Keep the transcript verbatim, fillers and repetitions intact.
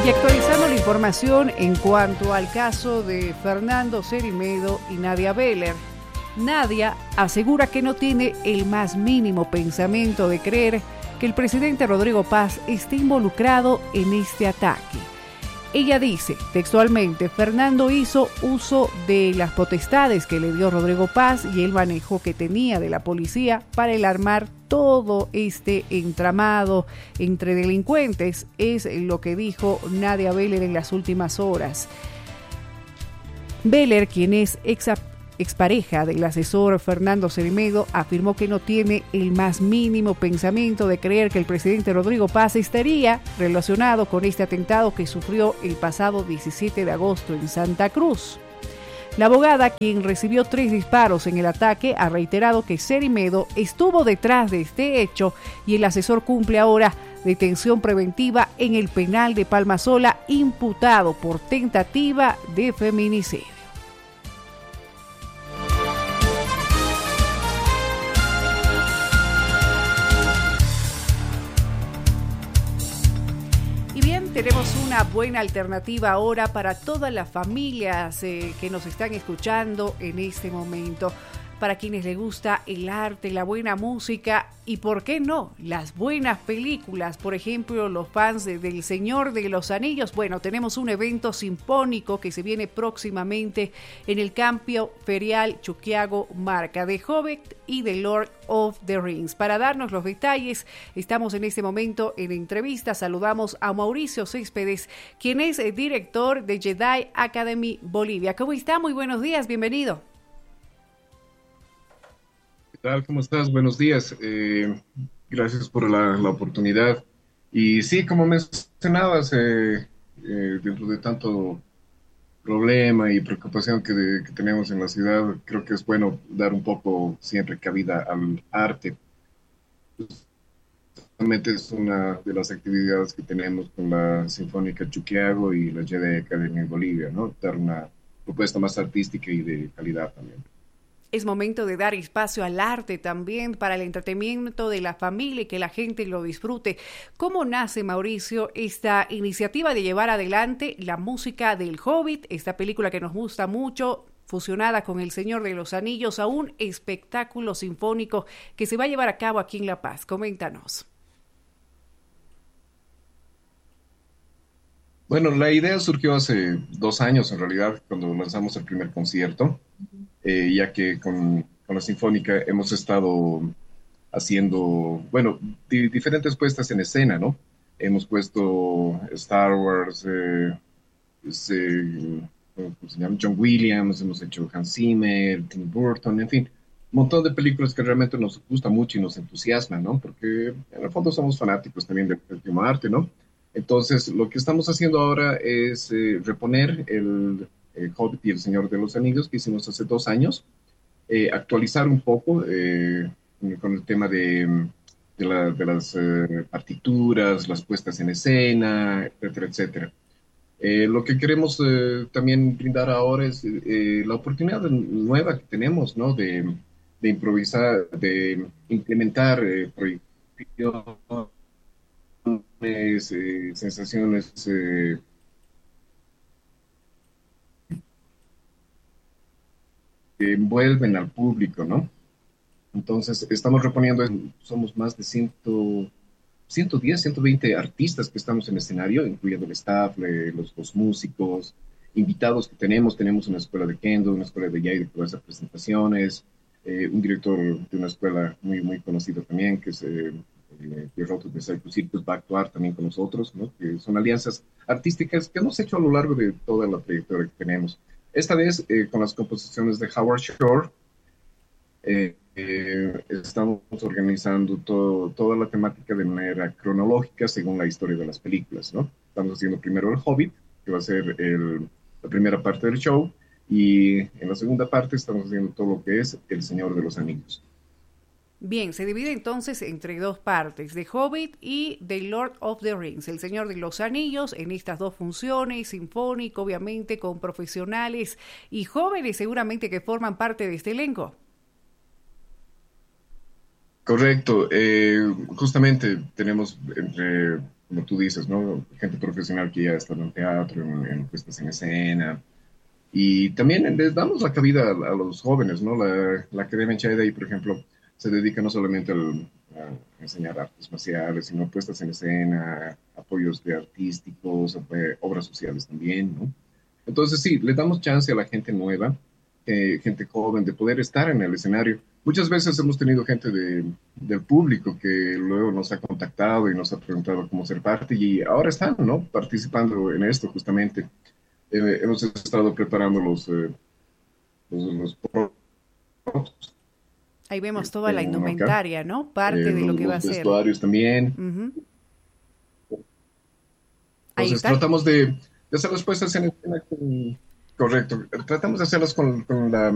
Y actualizando la información en cuanto al caso de Fernando Cerimedo y Nadia Beller. Nadia asegura que no tiene el más mínimo pensamiento de creer que el presidente Rodrigo Paz esté involucrado en este ataque. Ella dice textualmente: Fernando hizo uso de las potestades que le dio Rodrigo Paz y el manejo que tenía de la policía para el armar todo este entramado entre delincuentes, es lo que dijo Nadia Beller en las últimas horas. Beller, quien es ex expareja del asesor Fernando Cerimedo, afirmó que no tiene el más mínimo pensamiento de creer que el presidente Rodrigo Paz estaría relacionado con este atentado que sufrió el pasado diecisiete de agosto en Santa Cruz. La abogada, quien recibió tres disparos en el ataque, ha reiterado que Cerimedo estuvo detrás de este hecho y el asesor cumple ahora detención preventiva en el penal de Palmasola, imputado por tentativa de feminicidio. Tenemos una buena alternativa ahora para todas las familias eh, que nos están escuchando en este momento. Para quienes les gusta el arte, la buena música y, ¿por qué no?, las buenas películas. Por ejemplo, los fans de, del Señor de los Anillos. Bueno, tenemos un evento sinfónico que se viene próximamente en el Campio Ferial Chuquiago Marca, de Hobbit y de Lord of the Rings. Para darnos los detalles, estamos en este momento en entrevista. Saludamos a Mauricio Céspedes, quien es el director de Jedi Academy Bolivia. ¿Cómo está? Muy buenos días, bienvenido. ¿Qué tal? ¿Cómo estás? Buenos días. Eh, gracias por la, la oportunidad. Y sí, como mencionabas, eh, eh, dentro de tanto problema y preocupación que, de- que tenemos en la ciudad, creo que es bueno dar un poco siempre cabida al arte. Realmente es una de las actividades que tenemos con la Sinfónica Chuquiago y la Jedi Academy en Bolivia, ¿no? Dar una propuesta más artística y de calidad también. Es momento de dar espacio al arte también para el entretenimiento de la familia y que la gente lo disfrute. ¿Cómo nace, Mauricio, esta iniciativa de llevar adelante la música del Hobbit, esta película que nos gusta mucho, fusionada con El Señor de los Anillos, a un espectáculo sinfónico que se va a llevar a cabo aquí en La Paz? Coméntanos. Bueno, la idea surgió hace dos años en realidad, cuando lanzamos el primer concierto, eh, ya que con, con la Sinfónica hemos estado haciendo, bueno, di- diferentes puestas en escena, ¿no? Hemos puesto Star Wars, eh, es, eh, ¿cómo se llama? John Williams, hemos hecho Hans Zimmer, Tim Burton, en fin, un montón de películas que realmente nos gusta mucho y nos entusiasman, ¿no? Porque en el fondo somos fanáticos también del séptimo arte, ¿no? Entonces, lo que estamos haciendo ahora es eh, reponer el, el Hobbit y el Señor de los Anillos que hicimos hace dos años, eh, actualizar un poco eh, con el tema de, de, la- de las eh, partituras, las puestas en escena, etcétera, etcétera. Eh, lo que queremos eh, también brindar ahora es eh, la oportunidad nueva que tenemos, ¿no? De, de improvisar, de implementar eh, proyecciones, eh, sensaciones eh, que envuelven al público, ¿no? Entonces, estamos reponiendo, somos más de cien, ciento diez, ciento veinte artistas que estamos en escenario, incluyendo el staff, eh, los, los músicos, invitados que tenemos. Tenemos una escuela de Kendo, una escuela de Jai que va a hacer presentaciones, eh, un director de una escuela muy, muy conocido también, que es eh, eh, Pierrot de Circus Circus, va a actuar también con nosotros, ¿no? Que son alianzas artísticas que hemos hecho a lo largo de toda la trayectoria que tenemos. Esta vez eh, con las composiciones de Howard Shore. Eh, eh, estamos organizando todo, toda la temática de manera cronológica según la historia de las películas, ¿no? Estamos haciendo primero El Hobbit, que va a ser el- la primera parte del show, y en la segunda parte estamos haciendo todo lo que es El Señor de los Anillos. Bien, se divide entonces entre dos partes, de Hobbit y de Lord of the Rings, El Señor de los Anillos, en estas dos funciones, sinfónico, obviamente, con profesionales y jóvenes seguramente que forman parte de este elenco. Correcto, eh, justamente tenemos entre como tú dices, ¿no? Gente profesional que ya está en el teatro, en, en puestas en escena. Y también les damos la cabida a, a los jóvenes, ¿no? La, la Academia Chaida, por ejemplo, se dedica no solamente al, a enseñar artes marciales, sino puestas en escena, apoyos de artísticos, eh, obras sociales también, ¿no? Entonces sí, le damos chance a la gente nueva, eh, gente joven, de poder estar en el escenario. Muchas veces hemos tenido gente de, del público que luego nos ha contactado y nos ha preguntado cómo ser parte y ahora están, ¿no? Participando en esto justamente. Eh, hemos estado preparando los, eh, los, los props Ahí vemos toda la con acá, indumentaria, ¿no? Parte eh, de lo los, que va a los ser. vestuarios también. Ujú. Ahí Entonces está. tratamos de, de hacer las puestas en escena con- correcto. Tratamos de hacerlas con, con la